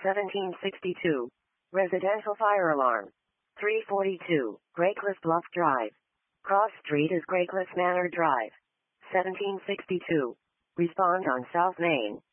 1762. Residential fire alarm. 342. Graycliff Bluff Drive. Cross Street is Graycliff Manor Drive. 1762. Respond on South Main.